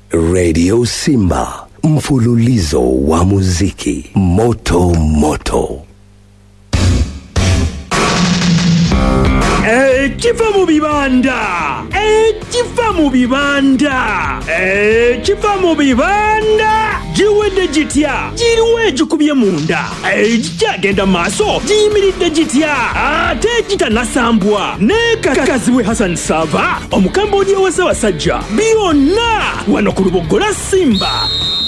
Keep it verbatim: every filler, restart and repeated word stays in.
Radio Simba, mfululizo wa muziki moto moto. Ekiva mu bibanda, ekiva mu bibanda, ekiva mu bibanda. Jiwede jitya, jiriwe jikubye munda. Ejikyagenda maaso, jiyimiridde jitya. Ate jitanasambwa. Ne kakaziwe Hassan Sava, omukambodi ow'Ssaabasajja. Byonna wano ku Lubogola Simba.